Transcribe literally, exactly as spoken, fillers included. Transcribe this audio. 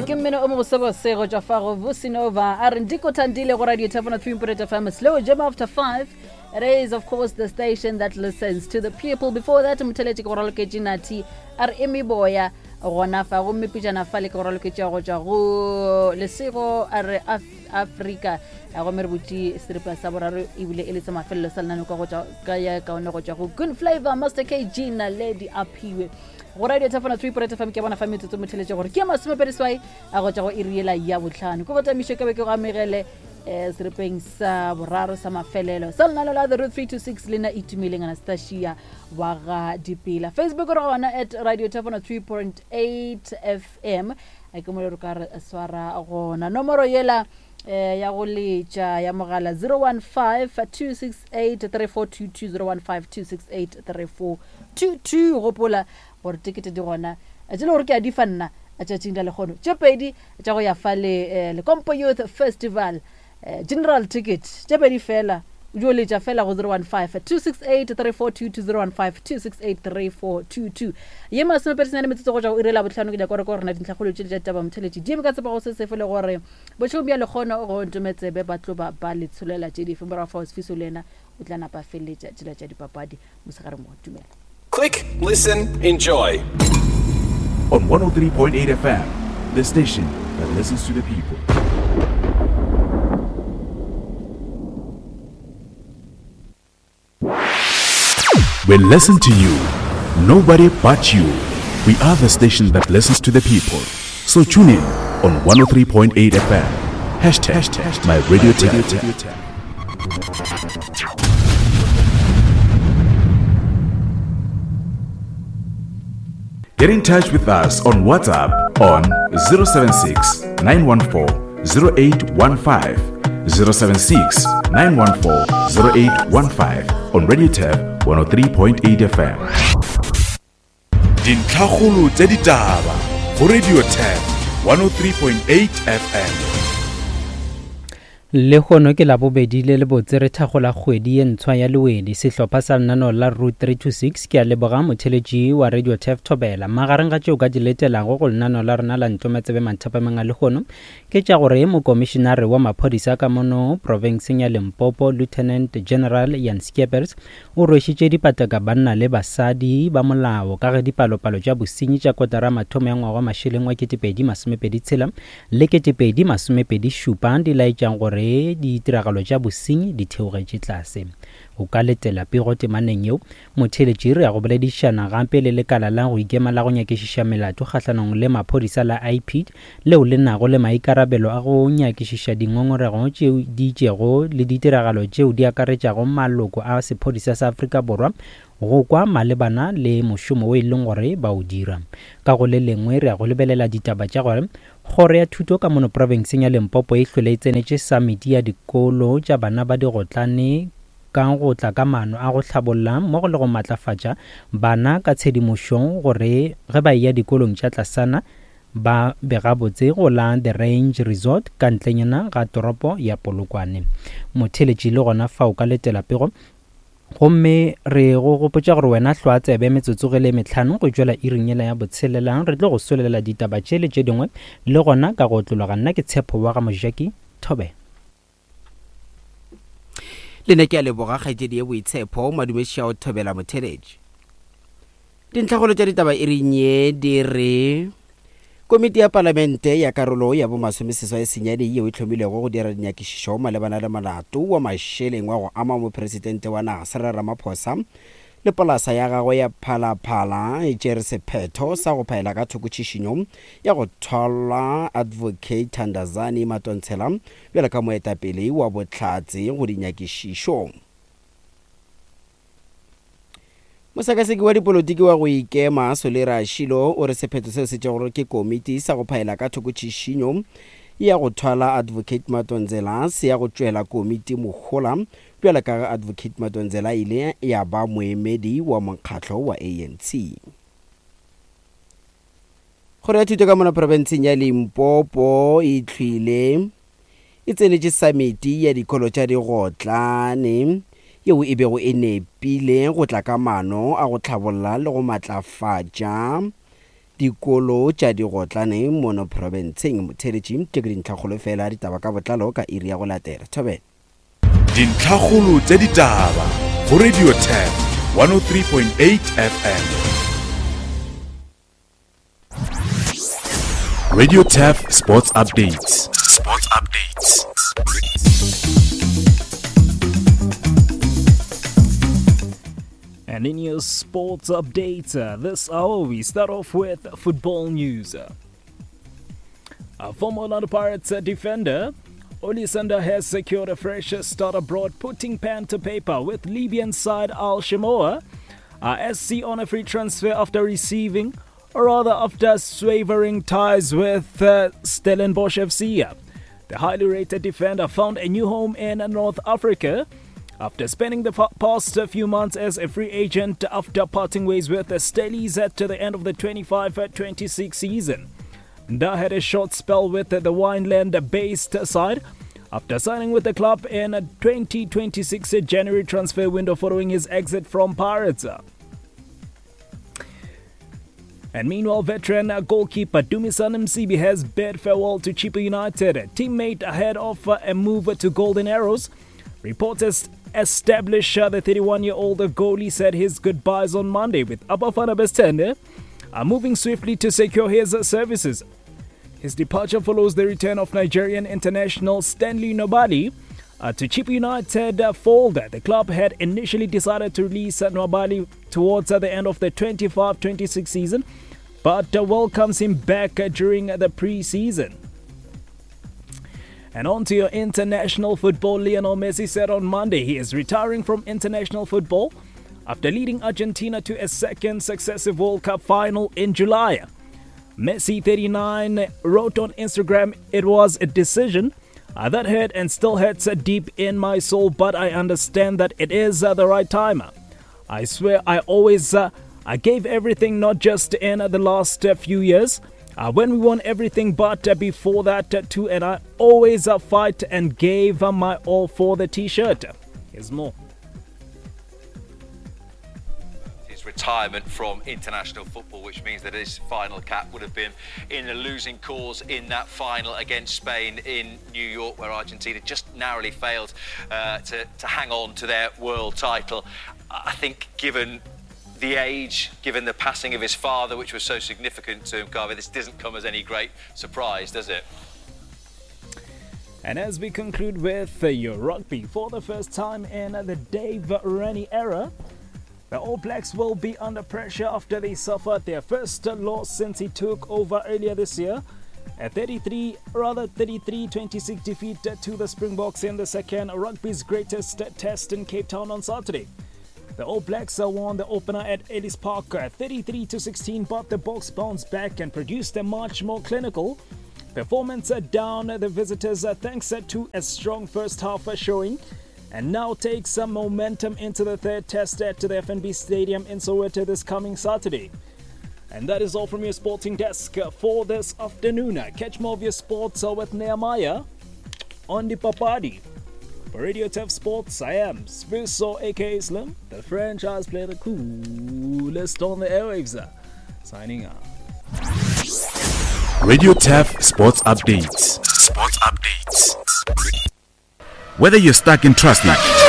Ela ke mmino o mo sebo sego tja fago Vusinova a re ndiko thandile go radio Tafona three point eight F M slow jam after five. It is of course the station that listens to the people. Before that mutheleti go ralo ke jinati are emiboya gona fa go mepijana fa le go ralo ke tja go tja go lesego are Africa a go merbuti stripa sa boraro ibile ele tsa mafello salnano ka go tja ka ya ka ona go tja go good flavor Master K Gina Lady Apiwe go radio Tafona three point eight F M ke bona fa metso motheletse gore ke masome pereswai a go tja go iriela ya botlhano go botsa mishe ka be ke go amegele eh srepeng sa boraro sa mafelelo salnalo la the road three two six lena itumileng Anastasia wa ga dipila Facebook re gona at radio Tafona three point eight F M a ke mo re ka swara gona nomoro yela eh ya go letša ya mogala zero one five two six eight three four two two zero one five two six eight three four two two gopola gore ticket di gona a tsela gore ke a di fanna a tšatšing da le kgono tše pedi tša go ya fa le le Compo Youth Festival general ticket tše pedi fela o jo letša fela go zero one five two six eight three four two two zero one five two six eight three four two two ye masome persona metsotso go ja go irela botlhano ke ja gore go rena dintlhagolo tše tša taba motheletši di ka tseba go se sefele gore botlhong bja le kgono go ntumetsebe ba tlo ba ba le tsholela tše dife mora fa o fiso lena o tla napa feletša tšela tša dipapadi mosegare mo tumela. Click, listen, enjoy. On one oh three point eight F M, the station that listens to the people. We listen to you. Nobody but you. We are the station that listens to the people. So tune in on one oh three point eight F M. Hashtag, hashtag my radio tap. Get in touch with us on WhatsApp on zero seven six nine one four zero eight one five, zero seven six nine one four zero eight one five on Radio Tab one oh three point eight F M. Dintlhagolo tse ditaba go Radio Tab one oh three point eight F M. le gono ke la bobedi le le botsere thagola kgwedi ye ntshwa ya lewedi sehlopha sa nnano la route three two six ke a leboga motheletši wa radio Tef Thobela magareng ga tšeo ka di letelago go nnano la rena la ntomatsebe manthapameng a le gono ke tša gore mokomišenare wa maphodisa ka mono provinceng ya Limpopo Lieutenant General Jan Skeepers o rwešitše dipataka banna le basadi ba molao ka ge dipalopalo tša bosenyi tša kotara mathomo ya ngwaga mašeleng wa ketepedi masomepedi tshela le ketepedi masomepedi šupa di laetšang gore ditiragalo tša bosenyi di theogetše tlase go ka letela pego temaneng yeo motheletši re ya go boledišana gape le lekala la go ikema la go nyakešiša melato kgahlanong le maphodisa la I P I D leo le nago le maikarabelo a go nyakešiša dingongorego tšeo di itšego le ditiragalo tšeo di akaretšago maloko a sephodisa sa Afrika Borwa go kwa malebana le mošomo o e leng gore ba o dira ka go le lengwe re ya go lebelela ditaba tša gore kgoro ya thuto ka mono provinceng ya Limpopo e hlole e tsenetše samiti ya dikolo tša bana ba digotlane ka go tla ka mano a go hlabolla mo go le go matlafatša bana ka tshedimošong gore ge ba ya dikolong tša tlasana ba begabotse go la the Range Resort ka ntlenyana ga toropo ya Polokwane motheletši le gona fa o ka letela pego gomme re go gopotša gore wena hlwa tsebe metsotsogele metlhano go tšwela irinyela ya botshelelang re tlo go solelela ditaba tše le tše dingwe le gona ka go tlolwa ga nna ke tshepo wa ga Mojaki Thobe le ne ke a leboga kgaetšedi ye boitshepo madumešiša o Thobela motheletši dintlhagolo tša ditaba irinye di re komiti ya palamente ya karolo ya bomasomeseswa e senyadi yeo e tlhomilego go dira dinyakišišo malebana le molato wa mašeleng wa go ama mopresidente wa naga Cyril Ramaphosa le polasa ya gagwe ya phalaphala e tšere sephetho sa go phaela ka thokotšišinyo ya go thola advocate Thandazani Matontshela bjale ka moetapele wa bohlatse go dinyakišišo. Mosakaseki wa dipolotiki wa go ikema Solera Shilo o re sephetho seo se tšea gore ke komiti sa go phaela ka thokotšišinyo ya go thola advocate Matontsela se ya go tšwela komiti mogola bjale ka advocate Matontsela ile ya ba moemedi wa mokgatlo wa A N C. Kgoro ya thuto ka mona provinceng ya Limpopo e tlhwile e tsenetše samiti ya dikolo tša digotlane yeo e bego e nepile go tla ka mano a go tlhabolla le go matlafatša dikolo tša digotlane mono provinceng motheletši ke dintlhakgolo fela ditaba ka botlalo ka iri ya go latela Thobela. Dintlhakgolo tša ditaba go Radio Tef one oh three point eight F M. Radio Tef Sports Updates. Sports Updates. And in your sports update uh, this hour, we start off with football news. Uh, a former Orlando Pirates uh, defender, Oli Sander, has secured a fresh start abroad, putting pen to paper with Libyan side Al Shamoa uh, S C on a free transfer after receiving, or rather after savoring ties with uh, Stellenbosch F C. The highly rated defender found a new home in North Africa after spending the past few months as a free agent after parting ways with the Stellies at the end of the twenty-five twenty-six season. Nda had a short spell with the Wineland-based side after signing with the club in a twenty twenty-six January transfer window following his exit from Pirates. And meanwhile, veteran goalkeeper Dumisani Msibi has bid farewell to Chippa United, teammate ahead of a move to Golden Arrows. Reporters establish uh, the thirty-one-year-old goalie said his goodbyes on Monday, with Abafana Bestende uh, moving swiftly to secure his uh, services. His departure follows the return of Nigerian international Stanley Nobali uh, to Chippa United uh, fold. The club had initially decided to release uh, Nobali towards uh, the end of the twenty-five twenty-six season, but uh, welcomes him back uh, during uh, the pre-season. And on to your international football. Lionel Messi said on Monday he is retiring from international football after leading Argentina to a second successive World Cup final in July. Messi, thirty-nine, wrote on Instagram, "It was a decision uh, that hurt and still hurts uh, deep in my soul, but I understand that it is uh, the right time. I swear I always uh, I gave everything, not just in uh, the last uh, few years. Uh, when we won everything, but uh, before that uh, too, and I always uh, fight and gave uh, my all for the t-shirt." Here's more. His retirement from international football, which means that his final cap would have been in a losing cause in that final against Spain in New York, where Argentina just narrowly failed uh, to, to hang on to their world title. I think given the age, given the passing of his father, which was so significant to him, Carver, this doesn't come as any great surprise, does it? And as we conclude with uh, your rugby, for the first time in uh, the Dave Rennie era, the All Blacks will be under pressure after they suffered their first uh, loss since he took over earlier this year. A thirty-three, rather thirty-three twenty-six defeat uh, to the Springboks in the second rugby's greatest uh, test in Cape Town on Saturday. The All Blacks won the opener at Ellis Park thirty-three to sixteen, but the Boks bounced back and produced a much more clinical performance down the visitors thanks to a strong first half showing, and now takes some momentum into the third test at the F N B Stadium in Soweto this coming Saturday. And that is all from your sporting desk for this afternoon. Catch more of your sports with Nehemiah on the Papadi. For Radio Tef Sports, I am Sviso, aka Slim, the franchise player, the coolest on the airwaves. Signing out. Radio Tef Sports Updates. Sports Updates. Whether you're stuck in traffic,